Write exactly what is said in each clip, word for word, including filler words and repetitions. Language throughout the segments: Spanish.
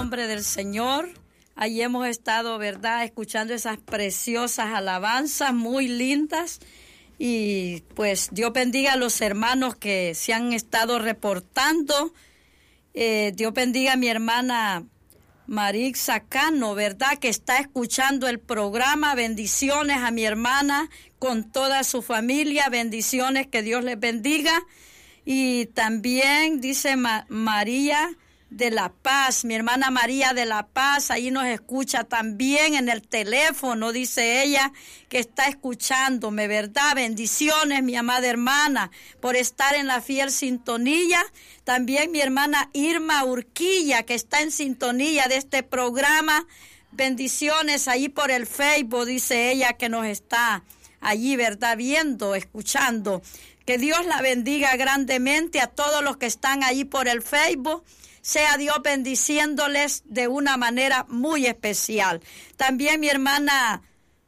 nombre del Señor. Allí hemos estado, ¿verdad?, escuchando esas preciosas alabanzas muy lindas. Y pues Dios bendiga a los hermanos que se han estado reportando. Eh, Dios bendiga a mi hermana Marixa Cano, ¿verdad?, que está escuchando el programa. Bendiciones a mi hermana con toda su familia. Bendiciones, que Dios les bendiga. Y también dice Ma- María de la Paz, mi hermana María de la Paz, ahí nos escucha también en el teléfono, dice ella, que está escuchándome, ¿verdad? Bendiciones, mi amada hermana, por estar en la fiel sintonía. También mi hermana Irma Urquilla, que está en sintonía de este programa. Bendiciones ahí por el Facebook, dice ella, que nos está allí, ¿verdad?, viendo, escuchando. Que Dios la bendiga grandemente a todos los que están ahí por el Facebook. Sea Dios bendiciéndoles de una manera muy especial. También mi hermana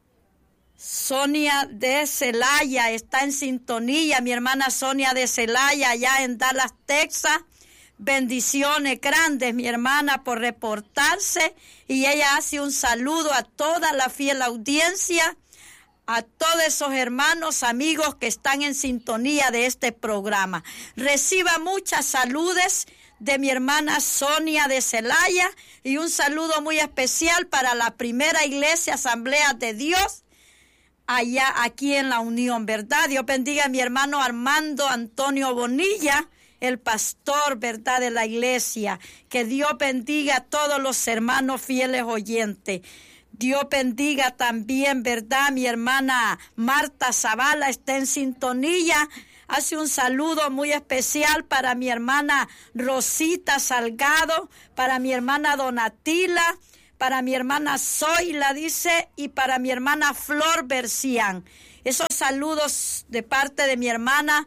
Sonia de Celaya está en sintonía. Mi hermana Sonia de Celaya, allá en Dallas, Texas. Bendiciones grandes, mi hermana, por reportarse. Y ella hace un saludo a toda la fiel audiencia, a todos esos hermanos, amigos que están en sintonía de este programa. Reciba muchas saludes de mi hermana Sonia de Celaya y un saludo muy especial para la primera iglesia Asamblea de Dios allá aquí en la Unión, ¿verdad? Dios bendiga a mi hermano Armando Antonio Bonilla, el pastor, ¿verdad?, de la iglesia. Que Dios bendiga a todos los hermanos fieles oyentes. Dios bendiga también, ¿verdad?, mi hermana Marta Zavala está en sintonía. Hace un saludo muy especial para mi hermana Rosita Salgado, para mi hermana Donatila, para mi hermana Zoila, dice, y para mi hermana Flor Bercián. Esos saludos de parte de mi hermana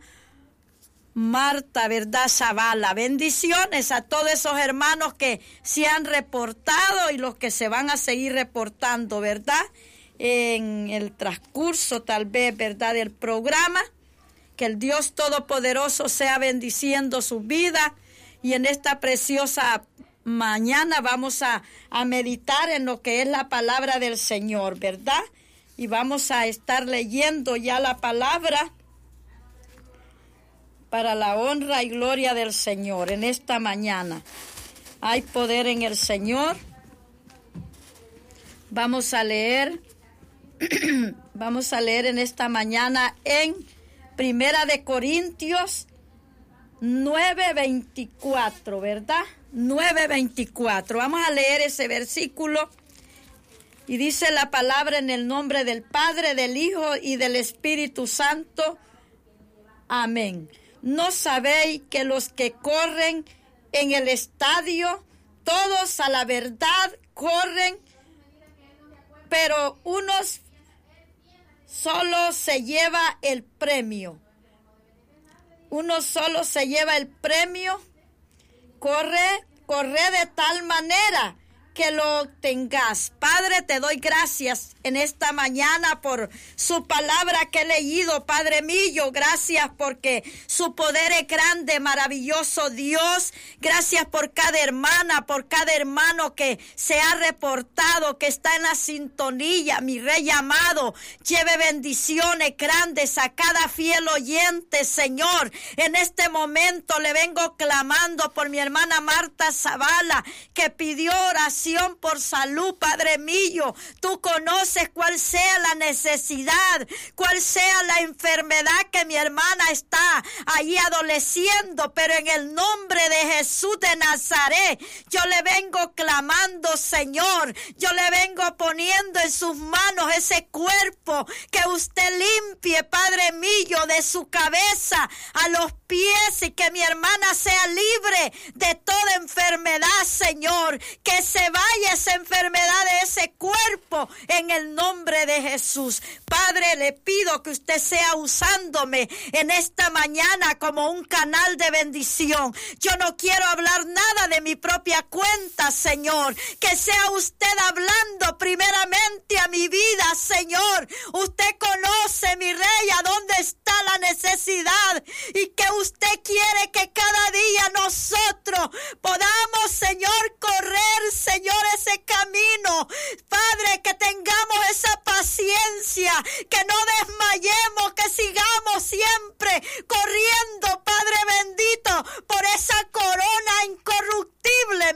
Marta, ¿verdad?, Zavala. Bendiciones a todos esos hermanos que se han reportado y los que se van a seguir reportando, ¿verdad?, en el transcurso tal vez, ¿verdad?, del programa. Que el Dios Todopoderoso sea bendiciendo su vida. Y en esta preciosa mañana vamos a, a meditar en lo que es la palabra del Señor, ¿verdad? Y vamos a estar leyendo ya la palabra para la honra y gloria del Señor en esta mañana. Hay poder en el Señor. Vamos a leer, vamos a leer en esta mañana en Primera de Corintios nueve veinticuatro, ¿verdad? nueve veinticuatro. Vamos a leer ese versículo. Y dice la palabra: en el nombre del Padre, del Hijo y del Espíritu Santo. Amén. ¿No sabéis que los que corren en el estadio, todos a la verdad corren, pero unos solo se lleva el premio? Uno solo se lleva el premio. Corre, corre de tal manera que lo obtengas. Padre, te doy gracias en esta mañana por su palabra que he leído, Padre mío. Gracias porque su poder es grande, maravilloso Dios. Gracias por cada hermana, por cada hermano que se ha reportado, que está en la sintonía. Mi Rey amado, lleve bendiciones grandes a cada fiel oyente, Señor. En este momento le vengo clamando por mi hermana Marta Zavala, que pidió oración por salud, Padre mío. Tú conoces cuál sea la necesidad, cuál sea la enfermedad que mi hermana está ahí adoleciendo, pero en el nombre de Jesús de Nazaret, yo le vengo clamando, Señor. Yo le vengo poniendo en sus manos ese cuerpo, que usted limpie, Padre mío, de su cabeza a los pies, y que mi hermana sea libre de toda enfermedad, Señor. Que se vaya esa enfermedad de ese cuerpo en el nombre de Jesús. Padre, le pido que usted sea usándome en esta mañana como un canal de bendición. Yo no quiero hablar nada de mi propia cuenta, Señor. Que sea usted hablando primeramente a mi vida, Señor. Usted conoce, mi Rey, a dónde está la necesidad, y que usted quiere que cada día nosotros podamos, Señor, correr, Señor,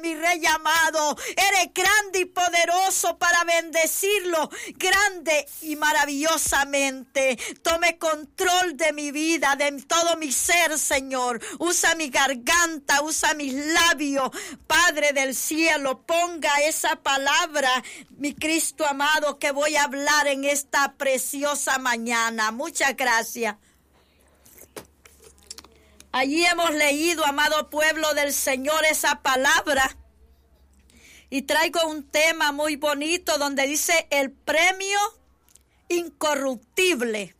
mi Rey amado. Eres grande y poderoso para bendecirlo, grande y maravillosamente. Tome control de mi vida, de todo mi ser, Señor. Usa mi garganta, usa mis labios. Padre del cielo, ponga esa palabra, mi Cristo amado, que voy a hablar en esta preciosa mañana. Muchas gracias. Allí hemos leído, amado pueblo del Señor, esa palabra. Y traigo un tema muy bonito donde dice el premio incorruptible.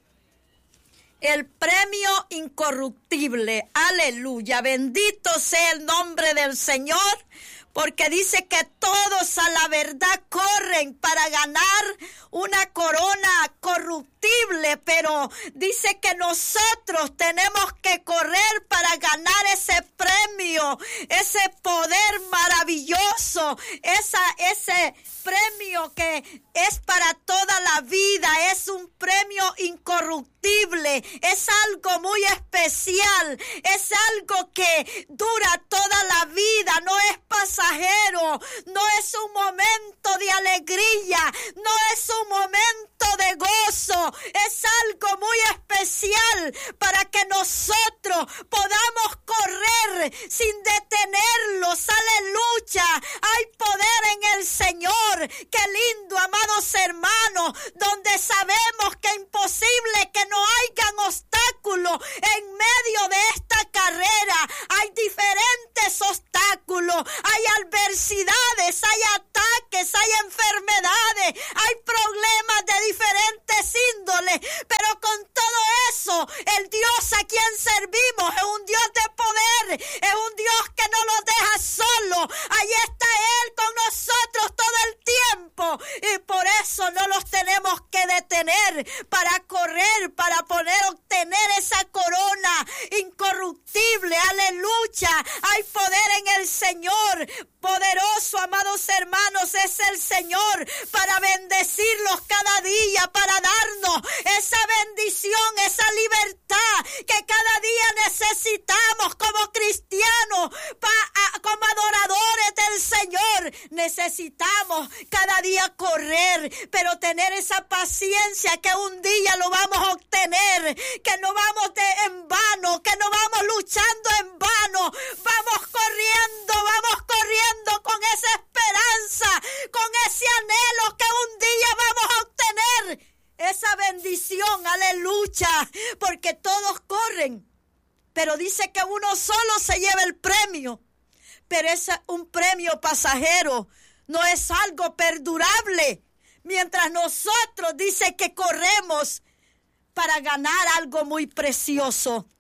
El premio incorruptible. Aleluya. Bendito sea el nombre del Señor. Porque dice que todos a la verdad corren para ganar una corona corruptible, pero dice que nosotros tenemos que correr para ganar ese premio, ese poder maravilloso, esa, ese premio que es para toda la vida, es un premio incorruptible, es algo muy especial, es algo que dura toda la vida, no es pasajero, no es un momento de alegría, no es un momento de gozo, es algo muy especial para que nosotros podamos correr sin detenerlos. Aleluya, hay poder en el Señor. Qué lindo, amados hermanos, donde sabemos que es imposible que no hayan obstáculos en medio de esta carrera. Hay diferentes obstáculos, hay adversidades, hay ataques, hay enfermedades, hay problemas de diferentes índoles, pero con todo eso, el Dios a quien servimos es un Dios de poder, es un Dios que no nos deja solo. Ahí está Él con nosotros todo el tiempo, y por eso no los tenemos que detener para correr, para poder obtener esa corona incorruptible. Aleluya, hay poder en el Señor. Poderoso, amados hermanos, es el Señor para bendecirlos cada día, para darnos esa bendición, esa libertad que cada día necesitamos como cristianos, pa, a, como adoradores del Señor. Necesitamos cada día correr, pero tener esa paciencia que un día lo vamos a obtener, que no vamos de, en vano, que no vamos luchando en vano, vamos corriendo, vamos corriendo con esa esperanza, con ese anhelo que un día vamos a obtener esa bendición. Aleluya, porque todos corren, pero dice que uno solo se lleva el premio, pero es un premio pasajero, no es algo perdurable. Mientras nosotros dice que corremos para ganar algo muy precioso.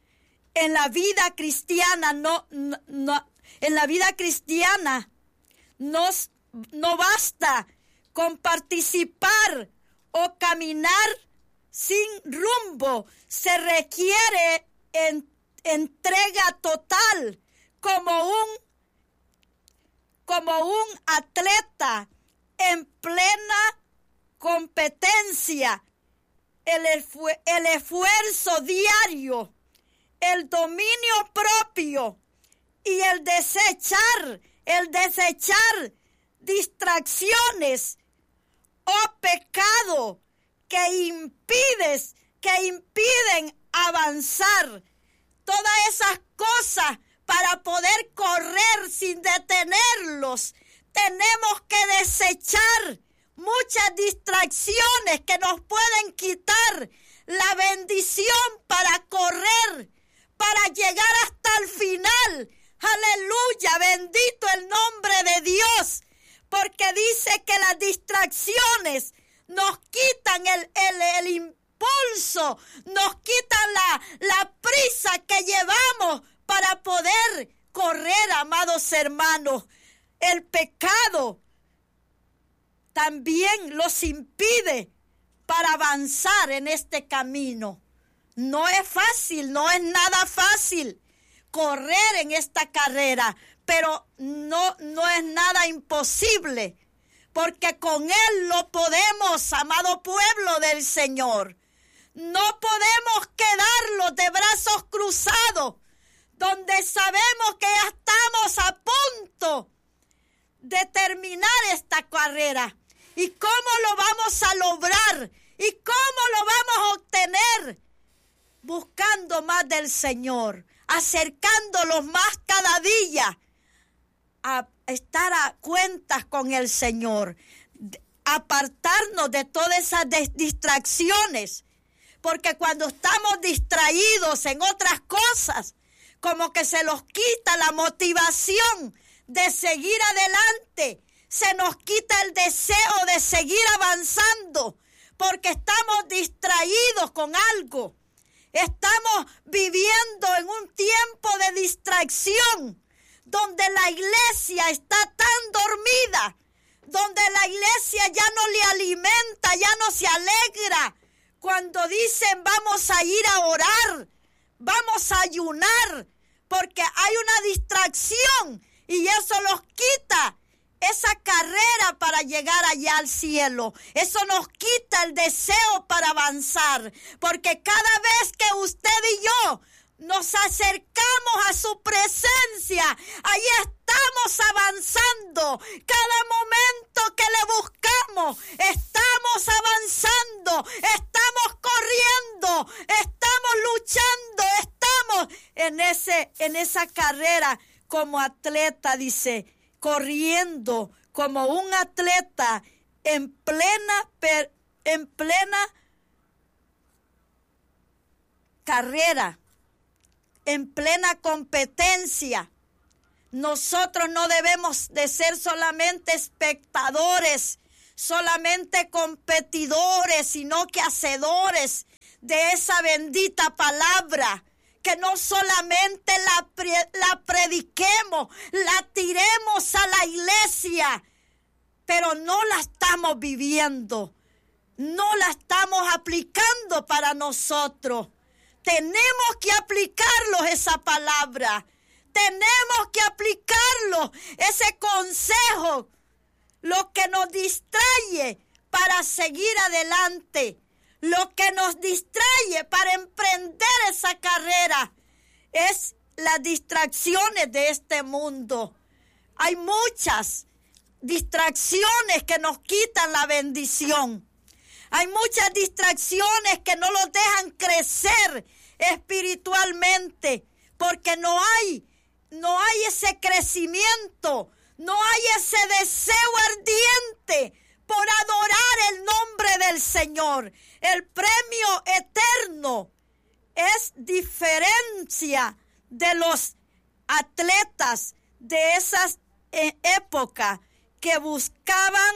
En la vida cristiana no, no, no en la vida cristiana nos, no basta con participar o caminar sin rumbo. Se requiere en, entrega total como un, como un atleta en plena competencia. El, esfu- el esfuerzo diario, el dominio propio y el desechar, el desechar distracciones o pecado que impides, que impiden avanzar. Todas esas cosas para poder correr sin detenerlos. Tenemos que desechar muchas distracciones que nos pueden quitar la bendición para correr, para llegar hasta el final. Aleluya, bendito el nombre de Dios, porque dice que las distracciones nos quitan el, el, el impulso, nos quitan la, la prisa que llevamos para poder correr, amados hermanos. El pecado también los impide para avanzar en este camino. No es fácil, no es nada fácil correr en esta carrera, pero no, no es nada imposible, porque con Él lo podemos, amado pueblo del Señor. No podemos quedarnos de brazos cruzados, donde sabemos que ya estamos a punto de terminar esta carrera. ¿Y cómo lo vamos a lograr? ¿Y cómo lo vamos a obtener? Buscando más del Señor, acercándolos más cada día a estar a cuentas con el Señor, apartarnos de todas esas distracciones, porque cuando estamos distraídos en otras cosas, como que se nos quita la motivación de seguir adelante, se nos quita el deseo de seguir avanzando, porque estamos distraídos con algo. Estamos viviendo en un tiempo de distracción, donde la iglesia está tan dormida, donde la iglesia ya no le alimenta, ya no se alegra. Cuando dicen vamos a ir a orar, vamos a ayunar, porque hay una distracción y eso nos quita esa carrera para llegar allá al cielo. Eso nos quita el deseo para avanzar, porque cada vez que usted y yo nos acercamos a su presencia, ahí estamos avanzando. Cada momento que le buscamos, estamos avanzando, estamos corriendo, estamos luchando, estamos en ese, en esa carrera como atleta, dice, corriendo como un atleta en plena, per, en plena carrera, en plena competencia. Nosotros no debemos de ser solamente espectadores, solamente competidores, sino que hacedores de esa bendita palabra. Que no solamente la, pre, la prediquemos, la tiremos a la iglesia, pero no la estamos viviendo, no la estamos aplicando para nosotros. Tenemos que aplicarlo esa palabra, tenemos que aplicarlo, ese consejo, lo que nos distrae para seguir adelante. Lo que nos distrae para emprender esa carrera es las distracciones de este mundo. Hay muchas distracciones que nos quitan la bendición. Hay muchas distracciones que no nos dejan crecer espiritualmente, porque no hay, no hay ese crecimiento, no hay ese deseo ardiente por adorar el nombre del Señor. El premio eterno es diferencia de los atletas de esas eh, épocas que buscaban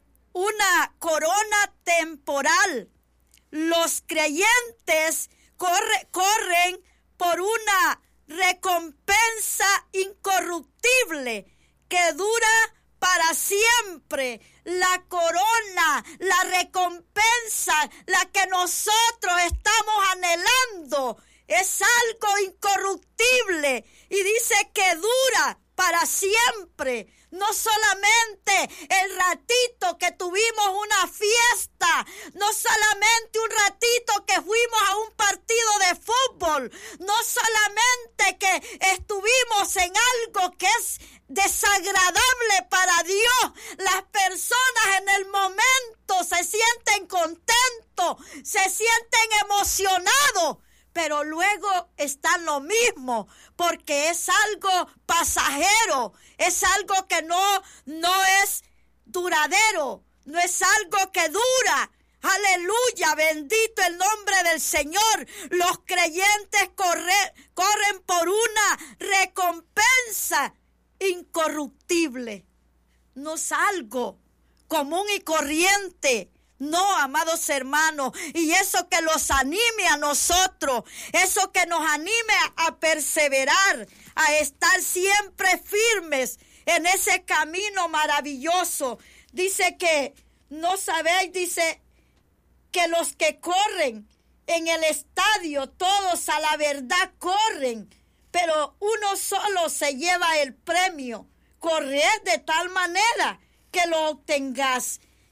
una corona temporal. Los creyentes corre, corren por una recompensa incorruptible que dura para siempre. La corona, la recompensa, la que nosotros estamos anhelando, es algo incorruptible y dice que dura para siempre. No solamente el ratito que tuvimos una fiesta, no solamente un ratito que fuimos a un partido de fútbol, no solamente que estuvimos en algo que es desagradable para Dios. Las personas en el momento se sienten contentos, se sienten emocionados, pero luego está lo mismo, porque es algo pasajero, es algo que no, no es duradero, no es algo que dura. Aleluya, bendito el nombre del Señor. Los creyentes corre, corren por una recompensa incorruptible, no es algo común y corriente. No, amados hermanos, y eso que los anime a nosotros, eso que nos anime a, a perseverar, a estar siempre firmes en ese camino maravilloso. Dice que, no sabéis, dice que los que corren en el estadio, todos a la verdad corren, pero uno solo se lleva el premio. Corred de tal manera que lo obtengas.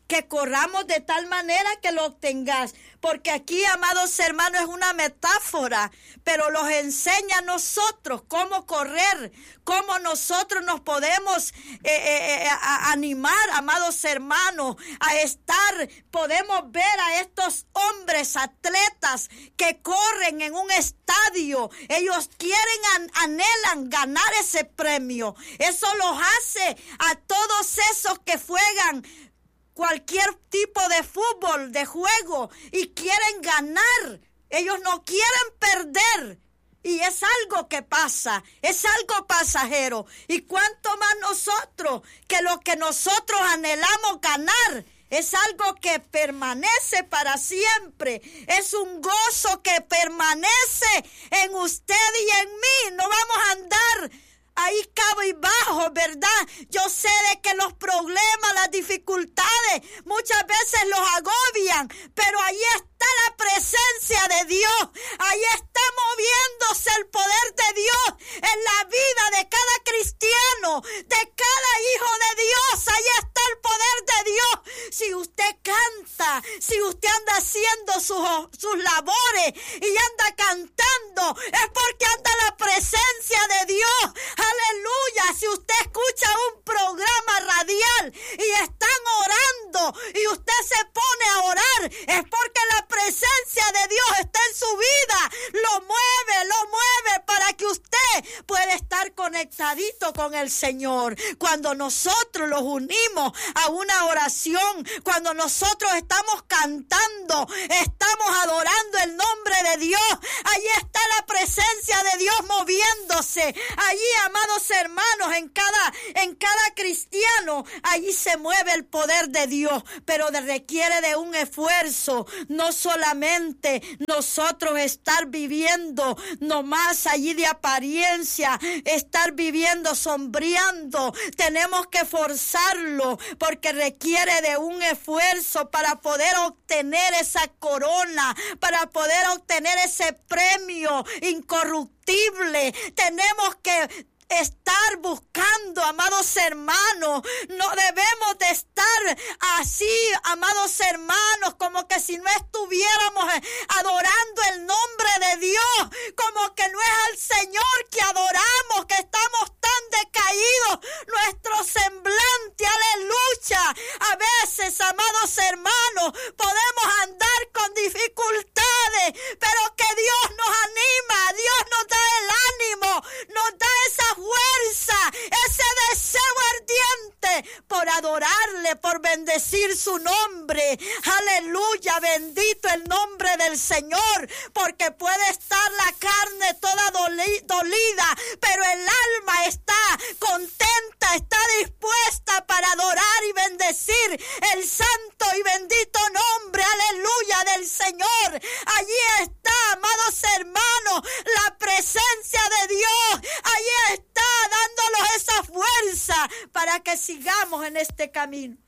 que corramos de tal manera que lo obtengas. Porque aquí, amados hermanos, es una metáfora, pero nos enseña a nosotros cómo correr, cómo nosotros nos podemos eh, eh, a animar, amados hermanos, a estar, podemos ver a estos hombres atletas que corren en un estadio. Ellos quieren, an, anhelan ganar ese premio. Eso los hace a todos esos que juegan cualquier tipo de fútbol, de juego, y quieren ganar. Ellos no quieren perder. Y es algo que pasa, es algo pasajero. Y cuánto más nosotros, que lo que nosotros anhelamos ganar, es algo que permanece para siempre. Es un gozo que permanece en usted y en mí. No vamos a andar ahí cabo y bajo, ¿verdad? Yo sé de que los problemas, las dificultades, muchas veces los agobian, pero ahí está la presencia de Dios. Ahí está moviéndose el poder de Dios en la vida de cada cristiano, de cada hijo de Dios. Ahí está el poder de Dios. Si usted canta, si usted anda haciendo sus, sus labores y anda cantando, es porque anda la presencia de Dios. Aleluya. Si usted escucha un programa radial y están orando y usted se pone a orar, es porque la presencia de Dios está en su vida. Lo mueve, lo mueve para que usted pueda estar conectadito con el Señor. Cuando nosotros los unimos a una oración, cuando nosotros estamos cantando, estamos adorando el nombre de Dios, ahí está la presencia de Dios moviéndose. Allí, amados hermanos, en cada, en cada cristiano, allí se mueve el poder de Dios, pero de, requiere de un esfuerzo. No solamente nosotros estar viviendo nomás allí de apariencia, estar viviendo sombreando. Tenemos que forzarlo, porque requiere de un esfuerzo para poder obtener esa corona, para poder obtener ese premio incorruptible. Tenemos que estar buscando, amados hermanos. No debemos de estar así, amados hermanos, como que si no estuviéramos adorando el nombre de Dios, como que no es al Señor que adoramos, que estamos tan decaídos, nuestro semblante, aleluya. A veces, amados hermanos, podemos andar con dificultades, pero que Dios nos anima, Dios nos da el ánimo, nos da esa fuerza, ese deseo ardiente por adorarle, por bendecir su nombre. Aleluya, bendito el nombre del Señor, porque puede estar la carne toda doli- dolida, pero el alma está contenta, está dispuesta para adorar y bendecir el santo y bendito nombre, aleluya, del Señor. Allí está, amados hermanos, la presencia de Dios. Allí está dándonos esa fuerza para que sigamos en este camino.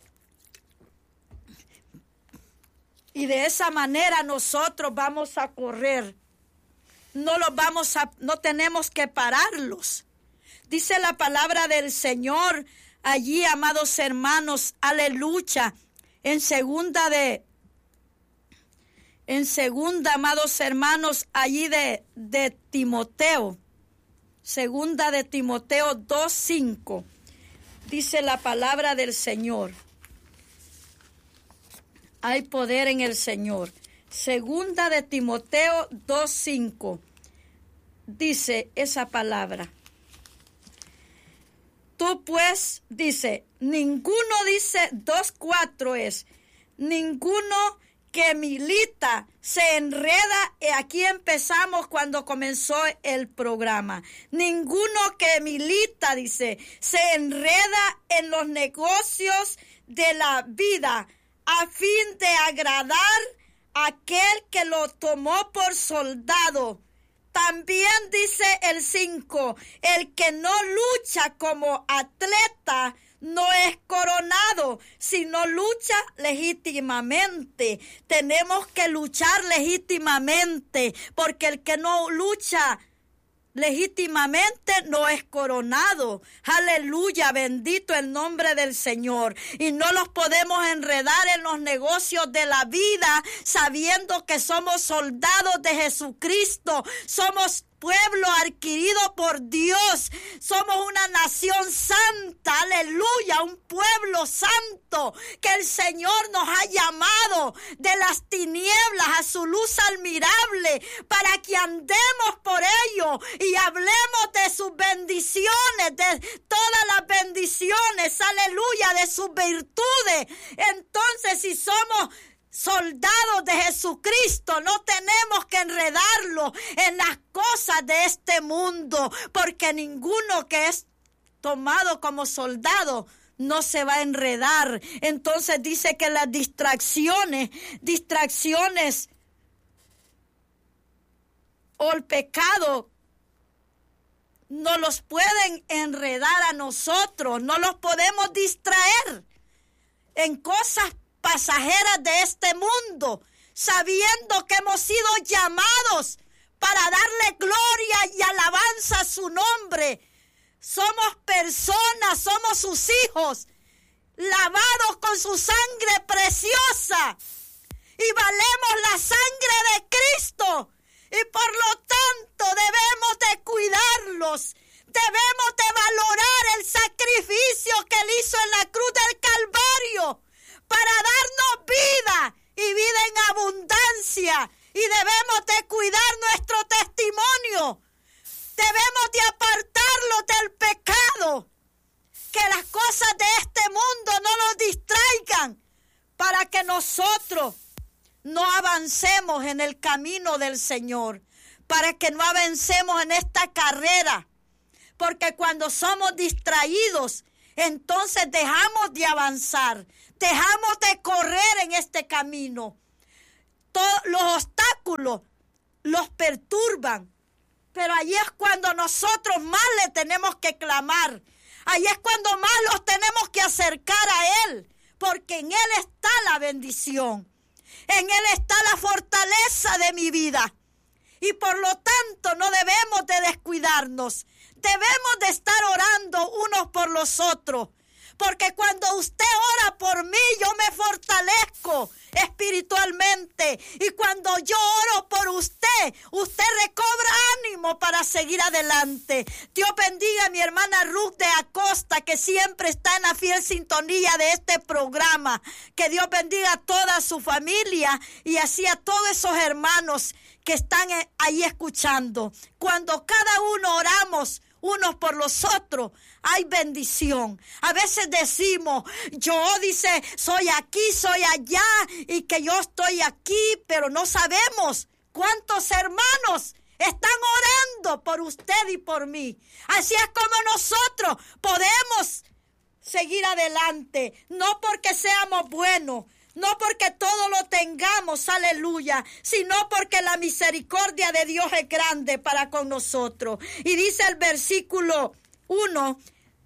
Y de esa manera nosotros vamos a correr. No los vamos a, no tenemos que pararlos. Dice la palabra del Señor allí, amados hermanos, aleluya, en segunda de, en segunda, amados hermanos, allí de, de Timoteo, segunda de Timoteo dos cinco, dice la palabra del Señor. Hay poder en el Señor. Segunda de Timoteo dos cinco, dice esa palabra. Tú pues, dice, ninguno, dice, dos cuatro es, ninguno que milita se enreda, y aquí empezamos cuando comenzó el programa. Ninguno que milita, dice, se enreda en los negocios de la vida a fin de agradar a aquel que lo tomó por soldado. También dice el cinco, el que no lucha como atleta no es coronado, sino lucha legítimamente. Tenemos que luchar legítimamente, porque el que no lucha legítimamente no es coronado. Aleluya, bendito el nombre del Señor. Y no los podemos enredar en los negocios de la vida sabiendo que somos soldados de Jesucristo. Somos pueblo adquirido por Dios. Somos una nación santa, aleluya, un pueblo santo que el Señor nos ha llamado de las tinieblas a su luz admirable para que andemos por ello y hablemos de sus bendiciones, de todas las bendiciones, aleluya, de sus virtudes. Entonces, si somos soldados de Jesucristo, no tenemos que enredarlo en las cosas de este mundo, porque ninguno que es tomado como soldado no se va a enredar. Entonces dice que las distracciones, distracciones o el pecado no los pueden enredar a nosotros, no los podemos distraer en cosas pasajeras de este mundo, sabiendo que hemos sido llamados para darle gloria y alabanza a su nombre. Somos personas, somos sus hijos, lavados con su sangre preciosa, y valemos la sangre de Cristo, y por lo tanto debemos de cuidarlos. Debemos de valorar el sacrificio que Él hizo en la cruz del Calvario para darnos vida y vida en abundancia. Y debemos de cuidar nuestro testimonio. Debemos de apartarlo del pecado. Que las cosas de este mundo no nos distraigan para que nosotros no avancemos en el camino del Señor. Para que no avancemos en esta carrera. Porque cuando somos distraídos, entonces dejamos de avanzar. Dejamos de correr en este camino. Todos los obstáculos los perturban. Pero ahí es cuando nosotros más le tenemos que clamar. Ahí es cuando más los tenemos que acercar a Él. Porque en Él está la bendición. En Él está la fortaleza de mi vida. Y por lo tanto no debemos de descuidarnos. Debemos de estar orando unos por los otros. Porque cuando usted ora por mí, yo me fortalezco espiritualmente. Y cuando yo oro por usted, usted recobra ánimo para seguir adelante. Dios bendiga a mi hermana Ruth de Acosta, que siempre está en la fiel sintonía de este programa. Que Dios bendiga a toda su familia y así a todos esos hermanos que están ahí escuchando. Cuando cada uno oramos unos por los otros, hay bendición. A veces decimos, yo, dice, soy aquí, soy allá, y que yo estoy aquí, pero no sabemos cuántos hermanos están orando por usted y por mí. Así es como nosotros podemos seguir adelante, no porque seamos buenos, no porque todo lo tengamos, aleluya, sino porque la misericordia de Dios es grande para con nosotros. Y dice el versículo uno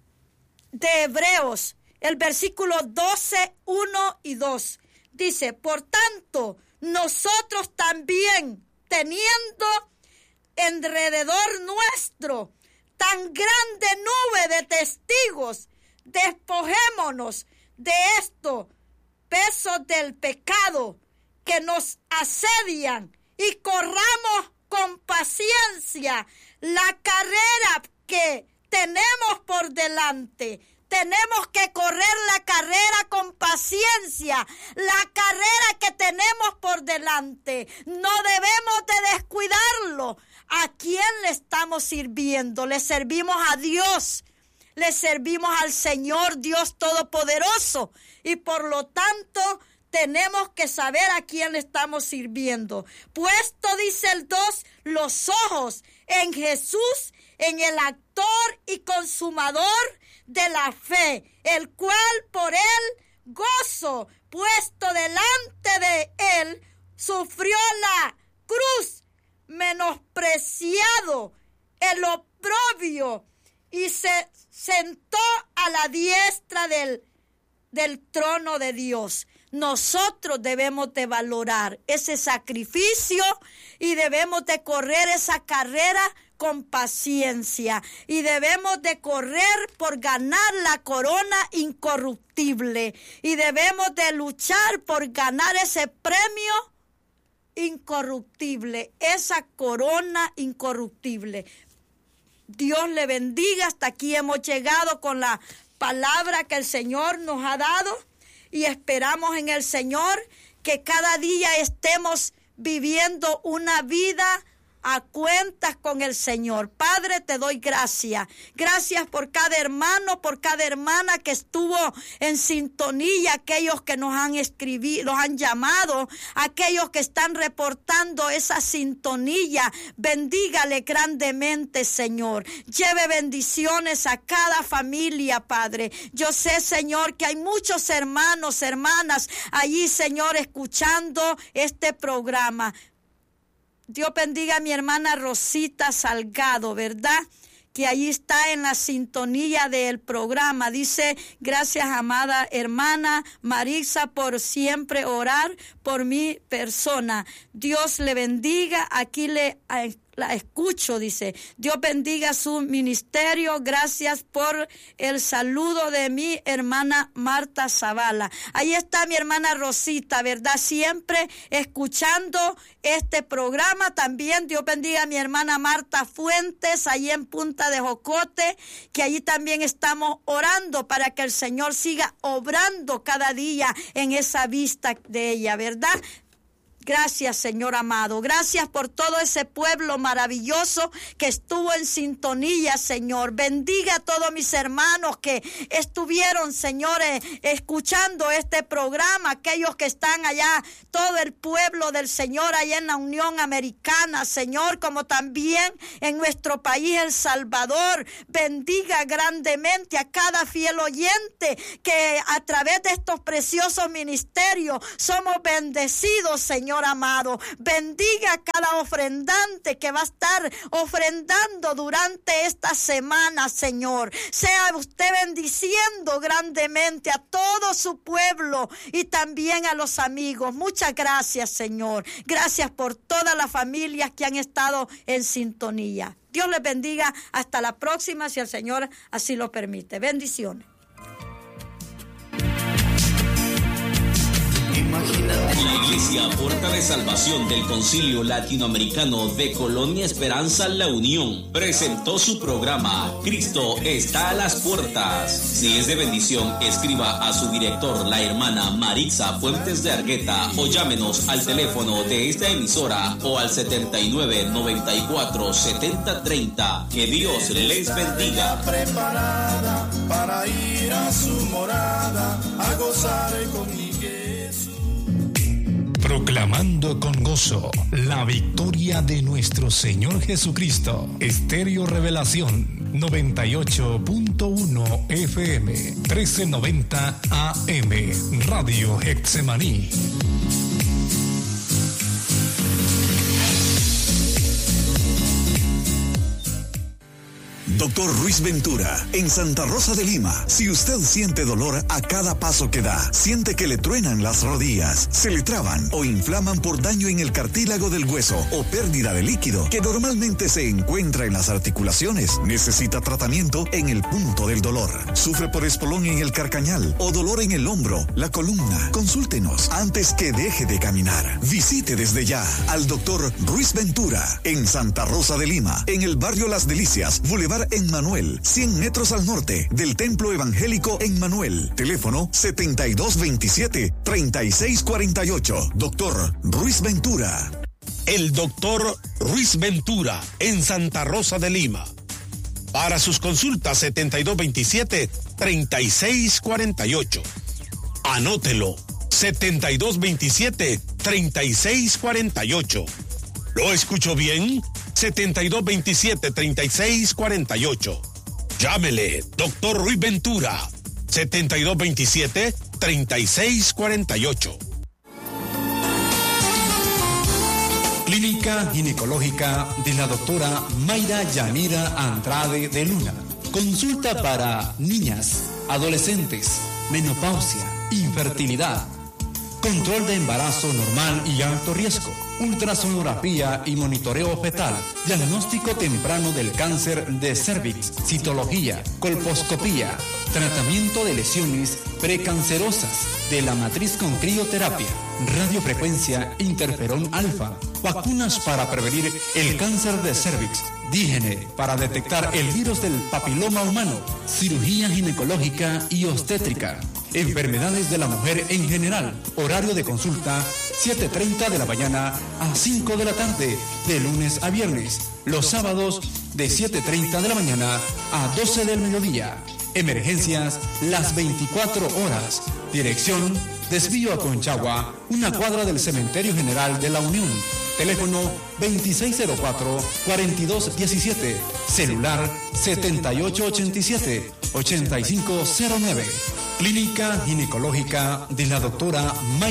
de Hebreos, el versículo doce, uno y dos. Dice, por tanto, nosotros también, teniendo alrededor nuestro tan grande nube de testigos, despojémonos de esto, pesos del pecado que nos asedian, y corramos con paciencia la carrera que tenemos por delante. Tenemos que correr la carrera con paciencia, la carrera que tenemos por delante. No debemos de descuidarlo. ¿A quién le estamos sirviendo? Le servimos a Dios. Le servimos al Señor Dios Todopoderoso, y por lo tanto tenemos que saber a quién le estamos sirviendo. Puesto, dice el dos, los ojos en Jesús, en el autor y consumador de la fe, el cual por el gozo puesto delante de él sufrió la cruz, menospreciado el oprobio, y se sentó a la diestra del, del trono de Dios. Nosotros debemos de valorar ese sacrificio y debemos de correr esa carrera con paciencia y debemos de correr por ganar la corona incorruptible y debemos de luchar por ganar ese premio incorruptible, esa corona incorruptible. Dios le bendiga. Hasta aquí hemos llegado con la palabra que el Señor nos ha dado y esperamos en el Señor que cada día estemos viviendo una vida a cuentas con el Señor. Padre, te doy gracias. Gracias por cada hermano, por cada hermana que estuvo en sintonía, aquellos que nos han escribido, los han llamado, aquellos que están reportando esa sintonía. Bendígale grandemente, Señor. Lleve bendiciones a cada familia, Padre. Yo sé, Señor, que hay muchos hermanos, hermanas allí, Señor, escuchando este programa. Dios bendiga a mi hermana Rosita Salgado, ¿verdad? Que allí está en la sintonía del programa. Dice, gracias, amada hermana Marisa, por siempre orar por mi persona. Dios le bendiga. Aquí le la escucho, dice. Dios bendiga su ministerio. Gracias por el saludo de mi hermana Marta Zavala. Ahí está mi hermana Rosita, ¿verdad? Siempre escuchando este programa. También Dios bendiga a mi hermana Marta Fuentes, ahí en Punta de Jocote, que allí también estamos orando para que el Señor siga obrando cada día en esa vista de ella, ¿verdad? Gracias, Señor amado. Gracias por todo ese pueblo maravilloso que estuvo en sintonía, Señor. Bendiga a todos mis hermanos que estuvieron, señores, escuchando este programa. Aquellos que están allá, todo el pueblo del Señor allá en la Unión Americana, Señor, como también en nuestro país, El Salvador. Bendiga grandemente a cada fiel oyente que a través de estos preciosos ministerios somos bendecidos, Señor amado. Bendiga a cada ofrendante que va a estar ofrendando durante esta semana, Señor. Sea usted bendiciendo grandemente a todo su pueblo y también a los amigos. Muchas gracias, Señor. Gracias por todas las familias que han estado en sintonía. Dios les bendiga. Hasta la próxima, si el Señor así lo permite. Bendiciones. La Iglesia Puerta de Salvación del Concilio Latinoamericano de Colonia Esperanza La Unión presentó su programa Cristo está a las puertas. Si es de bendición, escriba a su director, la hermana Marisa Fuentes de Argueta, o llámenos al teléfono de esta emisora o al setenta y nueve, noventa y cuatro, setenta, treinta. Que Dios les bendiga. Preparada para ir a su morada, a gozar con mi proclamando con gozo la victoria de nuestro Señor Jesucristo. Estéreo Revelación noventa y ocho punto uno F M, trece noventa A M, Radio Getsemaní. Doctor Ruiz Ventura, en Santa Rosa de Lima. Si usted siente dolor a cada paso que da, siente que le truenan las rodillas, se le traban o inflaman por daño en el cartílago del hueso o pérdida de líquido que normalmente se encuentra en las articulaciones, necesita tratamiento en el punto del dolor. Sufre por espolón en el carcañal o dolor en el hombro, la columna. Consúltenos antes que deje de caminar. Visite desde ya al doctor Ruiz Ventura en Santa Rosa de Lima, en el barrio Las Delicias, Boulevard en Manuel, cien metros al norte del Templo Evangélico en Manuel. Teléfono setenta y dos veintisiete, treinta y seis cuarenta y ocho. Doctor Ruiz Ventura. El doctor Ruiz Ventura en Santa Rosa de Lima. Para sus consultas setenta y dos veintisiete, treinta y seis cuarenta y ocho. Anótelo. setenta y dos veintisiete, treinta y seis cuarenta y ocho. ¿Lo escucho bien? setenta y dos veintisiete, treinta y seis cuarenta y ocho. Llámele, doctor Ruiz Ventura, setenta y dos veintisiete, treinta y seis cuarenta y ocho. Clínica Ginecológica de la doctora Mayra Yanira Andrade de Luna. Consulta para niñas, adolescentes, menopausia, infertilidad. control de embarazo normal y alto riesgo, ultrasonografía y monitoreo fetal, diagnóstico temprano del cáncer de cervix, citología, colposcopía, tratamiento de lesiones precancerosas de la matriz con crioterapia, radiofrecuencia interferón alfa, vacunas para prevenir el cáncer de cervix, dígene para detectar el virus del papiloma humano, cirugía ginecológica y obstétrica, enfermedades de la mujer en general, horario de consulta siete treinta de la mañana a cinco de la tarde, de lunes a viernes, los sábados de siete treinta de la mañana a doce del mediodía. Emergencias las veinticuatro horas. Dirección: desvío a Conchagua, una cuadra del Cementerio General de la Unión. Teléfono veintiséis cero cuatro, cuarenta y dos diecisiete. Celular setenta y ocho ochenta y siete, ochenta y cinco cero nueve. Clínica Ginecológica de la doctora May